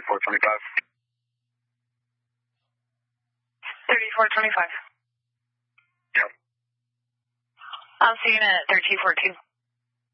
3425. 3425. Yep. I'll see you in a minute, 3242.